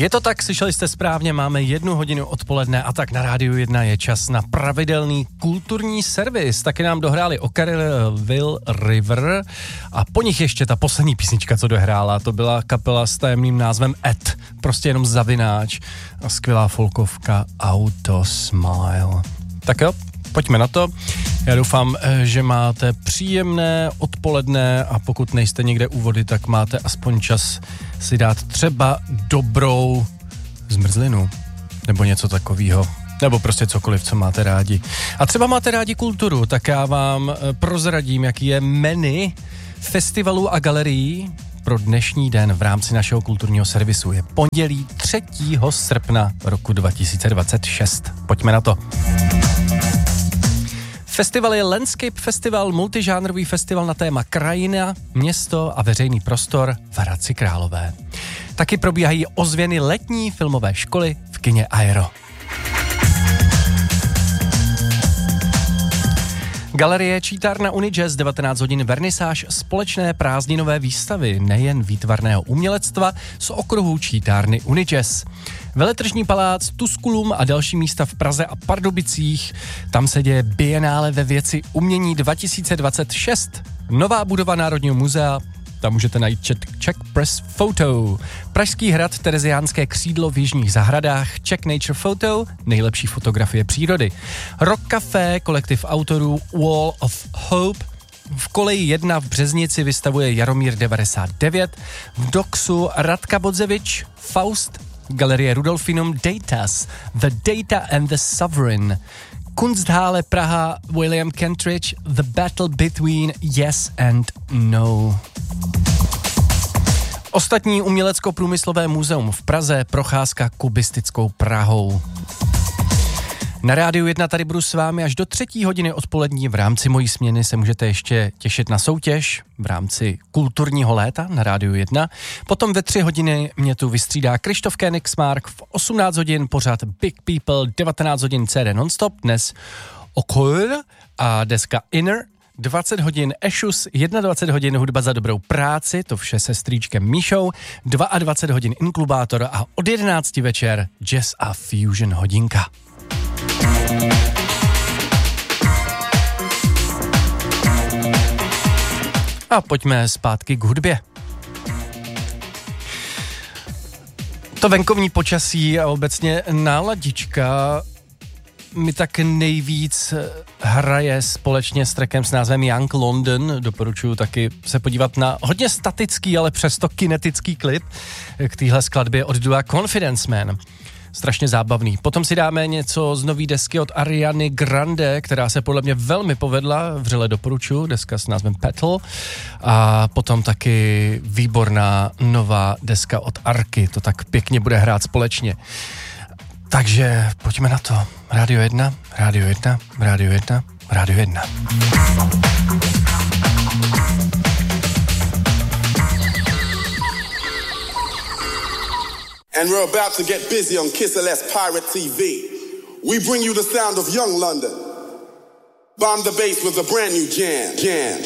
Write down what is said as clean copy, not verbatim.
Je to tak, slyšeli jste správně, máme 1 hodinu odpoledne a tak na Rádiu 1 je čas na pravidelný kulturní servis. Taky nám dohráli Will River a po nich ještě ta poslední písnička, co dohrála, to byla kapela s tajemným názvem Ed, prostě jenom zavináč a skvělá folkovka Auto Smile. Tak jo, pojďme na to. Já doufám, že máte příjemné odpoledne a pokud nejste někde u vody, tak máte aspoň čas si dát třeba dobrou zmrzlinu nebo něco takového. Nebo prostě cokoliv, co máte rádi. A třeba máte rádi kulturu, tak já vám prozradím, jaký je menu festivalů a galerií pro dnešní den v rámci našeho kulturního servisu. Je pondělí 3. srpna roku 2026. Pojďme na to. Festival je Landscape Festival, multižánrový festival na téma krajina, město a veřejný prostor v Hradci Králové. Taky probíhají ozvěny letní filmové školy v kině Aero. Galerie Čítárna Unijazz 19 hodin vernisáž společné prázdninové výstavy nejen výtvarného umělectva z okruhu Čítárny Unijazz. Veletržní palác, Tusculum a další místa v Praze a Pardubicích. Tam se děje Bienále ve věci umění 2026. Nová budova Národního muzea, tam můžete najít Czech Press Photo. Pražský hrad, Tereziánské křídlo v Jižních zahradách, Czech Nature Photo, nejlepší fotografie přírody. Rock Café, kolektiv autorů Wall of Hope. V Koleji 1 v Březnici vystavuje Jaromír 99. V Doxu Radka Bodzevič, Faust, Galerie Rudolfinum Datas, The Data and the Sovereign. Kunsthalle Praha, William Kentridge, The Battle Between Yes and No. Ostatní umělecko-průmyslové muzeum v Praze, procházka kubistickou Prahou. Na Rádiu 1 tady budu s vámi až do 3. hodiny odpolední. V rámci mojí směny se můžete ještě těšit na soutěž v rámci kulturního léta na Rádiu 1. Potom ve 3 hodiny mě tu vystřídá Krištof Königsmark, v 18 hodin pořád Big People, 19 hodin CD Nonstop, dnes Okol a deska Inner, 20 hodin Ešus, 21 hodin hudba za dobrou práci, to vše se strýčkem Míšou, 22 hodin Inklubátor a od 11 večer Jazz a Fusion hodinka. A pojďme zpátky k hudbě. To venkovní počasí a obecně náladička mi tak nejvíc hraje společně s trackem s názvem Young London. Doporučuji taky se podívat na hodně statický, ale přesto kinetický klip k téhle skladbě od dua Confidence Man. Strašně zábavný. Potom si dáme něco z nový desky od Ariany Grande, která se podle mě velmi povedla, vřele doporučuji, deska s názvem Petal. A potom taky výborná nová deska od Arky, to tak pěkně bude hrát společně. Takže pojďme na to. Rádio 1, Rádio 1, Rádio 1, Rádio 1. And we're about to get busy on Kiss LS Pirate TV. We bring you the sound of Young London. Bomb the bass with a brand new jam.